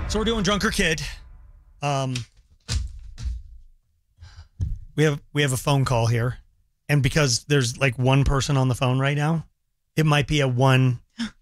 So we're doing Drunk or Kid. We have a phone call here, and because there's like one person on the phone right now, it might be a one.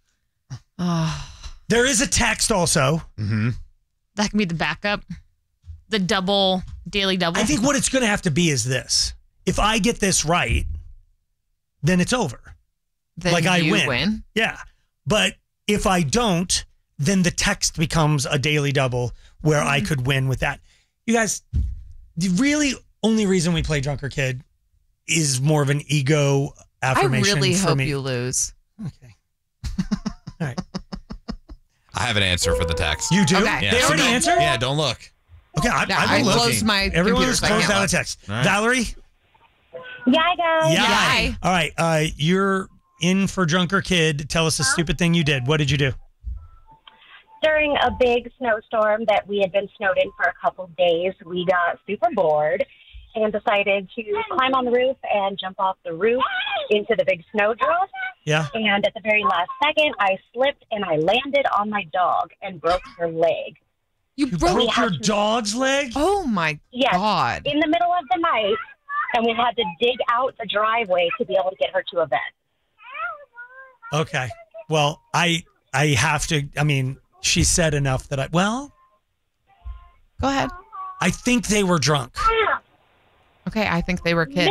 There is a text also. Mm-hmm. That can be the backup. The daily double. I think what it's going to have to be is this. If I get this right, then it's over. Then like I you win. Yeah. But if I don't, then the text becomes a daily double where I could win with that. You guys, the really only reason we play Drunk or Kid is more of an ego affirmation. I really for hope me. you lose. Okay. All right. I have an answer for the text. You do? Okay. Yeah, They so already don't- answered? Yeah, don't look. Okay, I I will look. closed my Everyone computer has so I closed can't out a look. text. All right. Valerie? Yeah, guys. Yeah. All right. You're in for Drunk or Kid. Tell us a stupid thing you did. What did you do? During a big snowstorm that we had been snowed in for a couple of days, we got super bored and decided to climb on the roof and jump off the roof into the big snowdrift. Yeah. And at the very last second, I slipped and I landed on my dog and broke her leg. You You broke. broke your dog's leg? Oh my Yes, God. in the middle of the night, and we had to dig out the driveway to be able to get her to a vet. Okay. Well, I have to, she said enough that Go ahead. I think they were drunk. Okay, I think they were kids.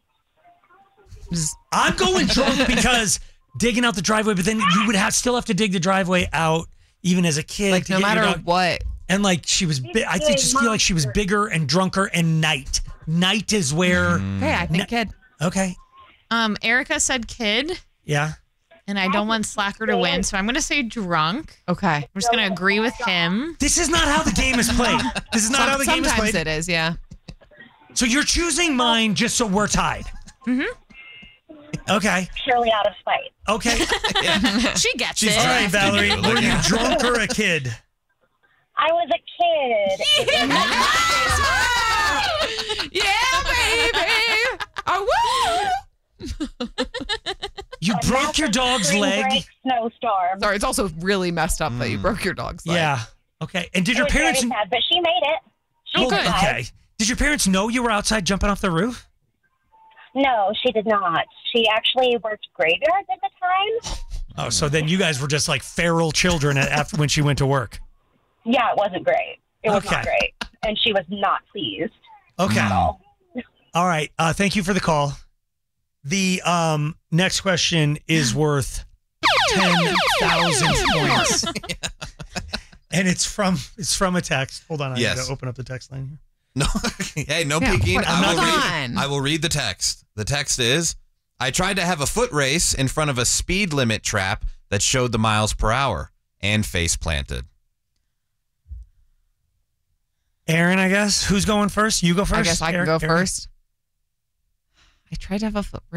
I'm going drunk because digging out the driveway, but then you would still have to dig the driveway out even as a kid. Like to no get your matter dog. what. And like she was, I think just feel like she was bigger and drunker and night. Night is where. Okay, I think kid. Okay. Erica said kid, Yeah. and I don't want Slacker to win, so I'm going to say drunk. Okay. I'm just going to agree with him. This is not how the game is played. This is not how the game is Sometimes played. it is, yeah. So you're choosing mine just so we're tied. Okay. Purely out of spite. Okay. She gets She's it. All right, Valerie. Look Were you at- drunk or a kid? I was a kid. Yeah, baby. Oh, woo. You broke your dog's Spring leg? break snowstorm. Sorry, it's also really messed up that you broke your dog's leg. Yeah. Okay. And did It your was very parents? sad, but she made it. Oh, good. okay. Did your parents know you were outside jumping off the roof? No, she did not. She actually worked graveyards at the time. Oh, so then you guys were just like feral children after when she went to work. Yeah, it wasn't great. It was Okay. not great. And she was not pleased. Okay. at all. All right. Thank you for the call. The next question is worth 10,000 points. And it's from a text. Hold on, I Yes. need to open up the text line here. No, hey, no Yeah, peeking. what- I will read the text. The text is, I tried to have a foot race in front of a speed limit trap that showed the miles per hour and face planted. Aaron, I guess. Who's going first? You go first. I guess I can Aaron? go Aaron? first. I tried to have a foot